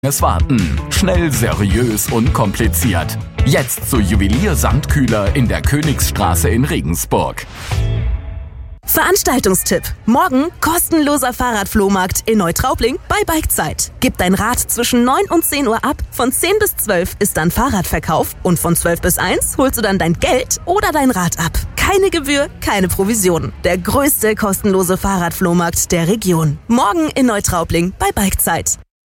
Es warten. Schnell, seriös, unkompliziert. Jetzt zu Juwelier Sandkühler in der Königsstraße in Regensburg. Veranstaltungstipp. Morgen kostenloser Fahrradflohmarkt in Neutraubling bei Bikezeit. Gib dein Rad zwischen 9 und 10 Uhr ab. Von 10 bis 12 ist dann Fahrradverkauf und von 12 bis 1 holst du dann dein Geld oder dein Rad ab. Keine Gebühr, keine Provision. Der größte kostenlose Fahrradflohmarkt der Region. Morgen in Neutraubling bei Bikezeit.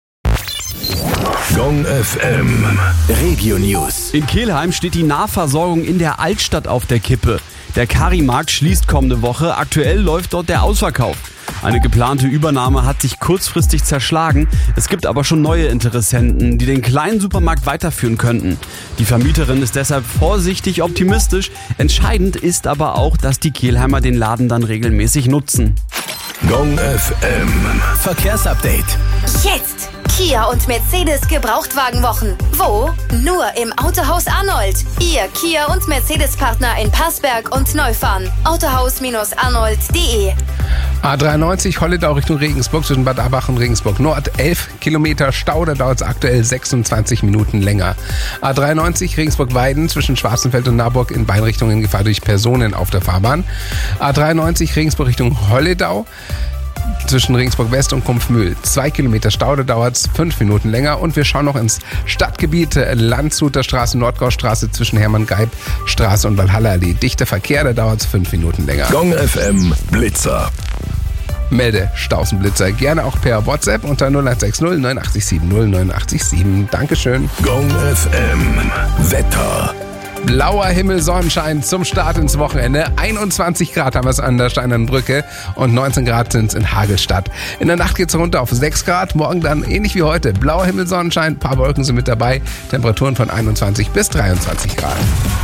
Gong FM Regio News. In Kelheim steht die Nahversorgung in der Altstadt auf der Kippe. Der Karimarkt schließt kommende Woche. Aktuell läuft dort der Ausverkauf. Eine geplante Übernahme hat sich kurzfristig zerschlagen. Es gibt aber schon neue Interessenten, die den kleinen Supermarkt weiterführen könnten. Die Vermieterin ist deshalb vorsichtig optimistisch. Entscheidend ist aber auch, dass die Kelheimer den Laden dann regelmäßig nutzen. Gong FM Verkehrsupdate. Jetzt! Kia und Mercedes Gebrauchtwagenwochen. Wo? Nur im Autohaus Arnold. Ihr Kia und Mercedes-Partner in Passberg und Neufahren. Autohaus-arnold.de. A93 Holledau Richtung Regensburg zwischen Bad Abach und Regensburg Nord. 11 Kilometer Stau, da dauert es aktuell 26 Minuten länger. A93 Regensburg-Weiden zwischen Schwarzenfeld und Naburg in beiden Richtungen Gefahr durch Personen auf der Fahrbahn. A93 Regensburg Richtung Holledau zwischen Regensburg West und Kumpfmühl. 2 Kilometer Stau, da dauert es 5 Minuten länger. Und wir schauen noch ins Stadtgebiet. Landshuter Straße, Nordgaustraße zwischen Hermann-Geib-Straße und Walhalla-Allee. Dichter Verkehr, da dauert es 5 Minuten länger. Gong FM Blitzer. Melde Stausenblitzer gerne auch per WhatsApp unter 0160 987 0987. Dankeschön. Gong FM Wetter. Blauer Himmel, Sonnenschein zum Start ins Wochenende. 21 Grad haben wir es an der Steinernen Brücke und 19 Grad sind es in Hagelstadt. In der Nacht geht es runter auf 6 Grad, morgen dann ähnlich wie heute. Blauer Himmel, Sonnenschein, ein paar Wolken sind mit dabei. Temperaturen von 21 bis 23 Grad.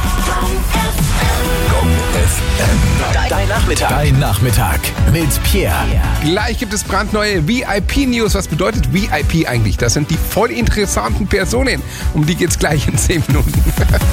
Gong FM. Dein Nachmittag mit Pierre. Gleich gibt es brandneue VIP-News. Was bedeutet VIP eigentlich? Das sind die voll interessanten Personen. Um die geht's gleich in 10 Minuten.